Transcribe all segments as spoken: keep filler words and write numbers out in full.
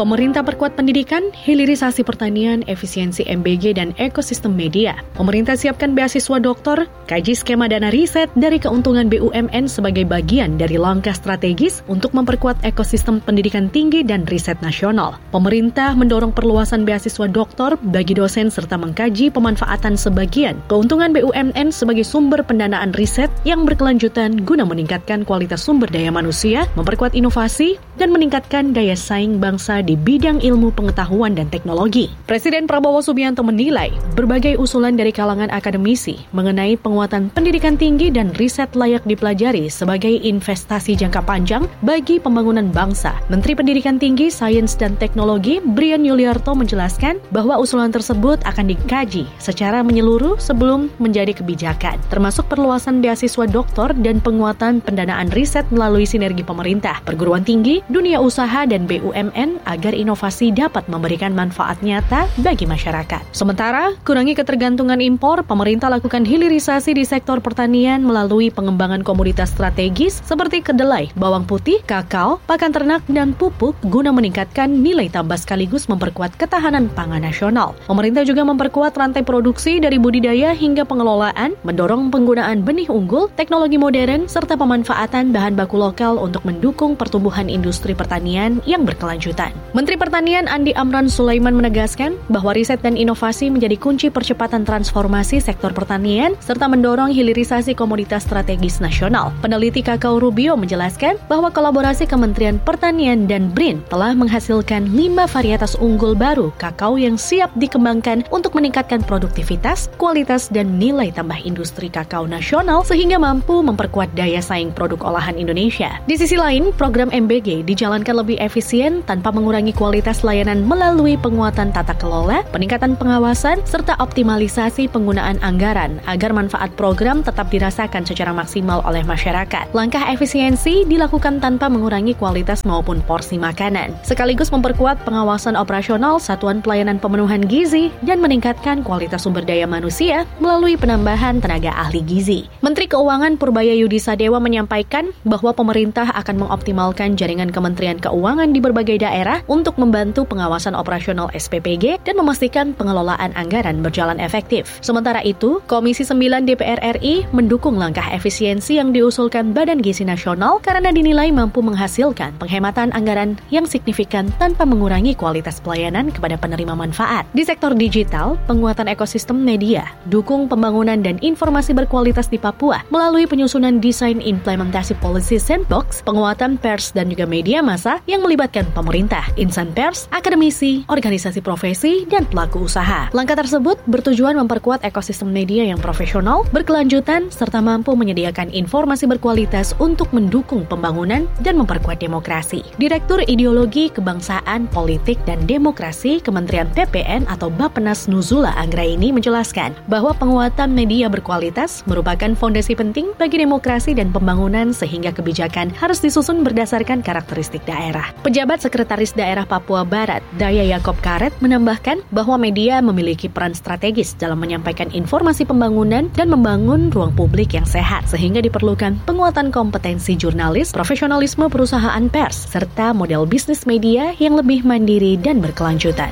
Pemerintah perkuat pendidikan, hilirisasi pertanian, efisiensi M B G, dan ekosistem media. Pemerintah siapkan beasiswa doktor, kaji skema dana riset dari keuntungan B U M N sebagai bagian dari langkah strategis untuk memperkuat ekosistem pendidikan tinggi dan riset nasional. Pemerintah mendorong perluasan beasiswa doktor bagi dosen serta mengkaji pemanfaatan sebagian keuntungan B U M N sebagai sumber pendanaan riset yang berkelanjutan guna meningkatkan kualitas sumber daya manusia, memperkuat inovasi, dan meningkatkan daya saing bangsa di bidang ilmu pengetahuan dan teknologi. Presiden Prabowo Subianto menilai berbagai usulan dari kalangan akademisi mengenai penguatan pendidikan tinggi dan riset layak dipelajari sebagai investasi jangka panjang bagi pembangunan bangsa. Menteri Pendidikan Tinggi, Sains dan Teknologi Brian Yuliarto menjelaskan bahwa usulan tersebut akan dikaji secara menyeluruh sebelum menjadi kebijakan, termasuk perluasan beasiswa doktor dan penguatan pendanaan riset melalui sinergi pemerintah, perguruan tinggi, dunia usaha, dan B U M N agar inovasi dapat memberikan manfaat nyata bagi masyarakat. Sementara, kurangi ketergantungan impor, pemerintah lakukan hilirisasi di sektor pertanian melalui pengembangan komoditas strategis seperti kedelai, bawang putih, kakao, pakan ternak, dan pupuk guna meningkatkan nilai tambah sekaligus memperkuat ketahanan pangan nasional. Pemerintah juga memperkuat rantai produksi dari budidaya hingga pengelolaan, mendorong penggunaan benih unggul, teknologi modern, serta pemanfaatan bahan baku lokal untuk mendukung pertumbuhan industri pertanian yang berkelanjutan. Menteri Pertanian Andi Amran Sulaiman menegaskan bahwa riset dan inovasi menjadi kunci percepatan transformasi sektor pertanian serta mendorong hilirisasi komoditas strategis nasional. Peneliti Kakao Rubio menjelaskan bahwa kolaborasi Kementerian Pertanian dan B R I N telah menghasilkan lima varietas unggul baru kakao yang siap dikembangkan untuk meningkatkan produktivitas, kualitas, dan nilai tambah industri kakao nasional sehingga mampu memperkuat daya saing produk olahan Indonesia. Di sisi lain, program M B G dijalankan lebih efisien tanpa mengurangi kualitas layanan melalui penguatan tata kelola, peningkatan pengawasan, serta optimalisasi penggunaan anggaran agar manfaat program tetap dirasakan secara maksimal oleh masyarakat. Langkah efisiensi dilakukan tanpa mengurangi kualitas maupun porsi makanan, sekaligus memperkuat pengawasan operasional satuan pelayanan pemenuhan gizi dan meningkatkan kualitas sumber daya manusia melalui penambahan tenaga ahli gizi. Menteri Keuangan Purbaya Yudi Sadewa menyampaikan bahwa pemerintah akan mengoptimalkan jaringan Kementerian Keuangan di berbagai daerah untuk membantu pengawasan operasional S P P G dan memastikan pengelolaan anggaran berjalan efektif. Sementara itu, Komisi sembilan D P R R I mendukung langkah efisiensi yang diusulkan Badan Gizi Nasional karena dinilai mampu menghasilkan penghematan anggaran yang signifikan tanpa mengurangi kualitas pelayanan kepada penerima manfaat. Di sektor digital, penguatan ekosistem media, dukung pembangunan dan informasi berkualitas di Papua melalui penyusunan desain implementasi policy sandbox, penguatan pers dan juga media massa yang melibatkan pemerintah, insan pers, akademisi, organisasi profesi, dan pelaku usaha. Langkah tersebut bertujuan memperkuat ekosistem media yang profesional, berkelanjutan, serta mampu menyediakan informasi berkualitas untuk mendukung pembangunan dan memperkuat demokrasi. Direktur Ideologi Kebangsaan, Politik, dan Demokrasi Kementerian P P N atau Bappenas Nuzula Anggraini menjelaskan bahwa penguatan media berkualitas merupakan fondasi penting bagi demokrasi dan pembangunan sehingga kebijakan harus disusun berdasarkan karakteristik daerah. Pejabat Sekretaris Daerah Papua Barat, Daya Yakob Karet, menambahkan bahwa media memiliki peran strategis dalam menyampaikan informasi pembangunan dan membangun ruang publik yang sehat, sehingga diperlukan penguatan kompetensi jurnalis, profesionalisme perusahaan pers, serta model bisnis media yang lebih mandiri dan berkelanjutan.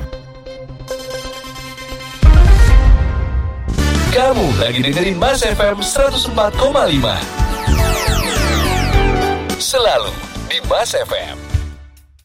Kamu lagi dengerin Mas F M seratus empat koma lima. Selalu di Mas F M.